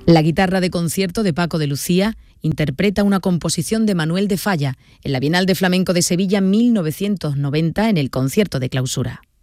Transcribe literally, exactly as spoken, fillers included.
La guitarra de concierto de Paco de Lucía interpreta una composición de Manuel de Falla en la Bienal de Flamenco de Sevilla en mil novecientos noventa en el concierto de clausura.